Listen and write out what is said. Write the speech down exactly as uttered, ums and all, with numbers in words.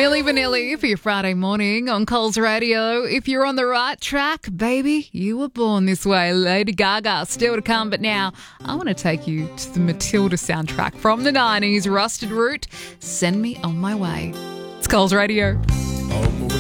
Milli Vanilli for your Friday morning on Coles Radio. If you're on the right track, baby, you were born this way. Lady Gaga, still to come. But now I want to take you to the Matilda soundtrack from the nineties, Rusted Root. Send me on my way. It's Coles Radio.